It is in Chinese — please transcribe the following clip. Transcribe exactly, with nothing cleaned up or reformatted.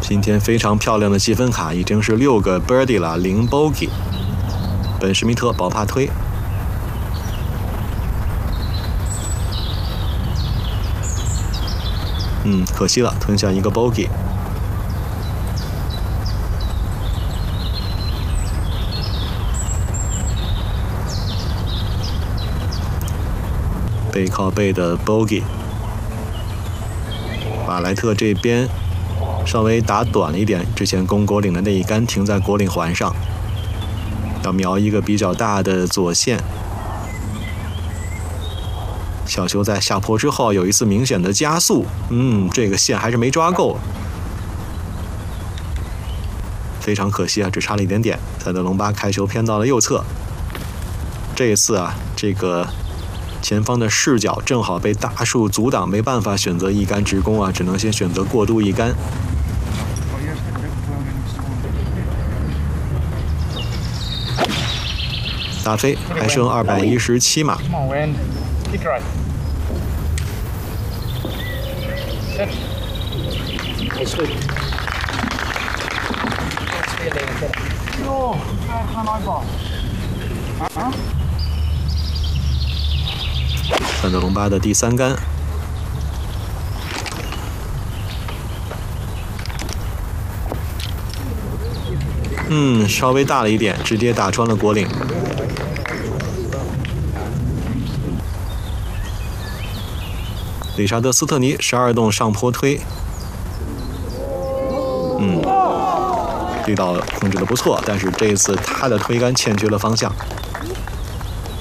今天非常漂亮的积分卡，已经是六个 birdie 了，零 bogey。本施密特保帕推，嗯，可惜了，吞下一个 bogey。背靠背的 bogey。巴莱特这边稍微打短了一点，之前攻果岭的那一杆停在果岭环上，要瞄一个比较大的左线。小球在下坡之后有一次明显的加速，嗯，这个线还是没抓够，非常可惜啊，只差了一点点。塞德隆巴开球偏到了右侧，这一次啊，这个前方的视角正好被大树阻挡，没办法选择一杆直攻啊，只能先选择过渡一杆。打飞，还剩二百一十七码。范德隆巴的第三杆，嗯，稍微大了一点，直接打穿了果岭。理查德·斯特尼十二洞上坡推，嗯，力道控制的不错，但是这一次他的推杆欠缺了方向。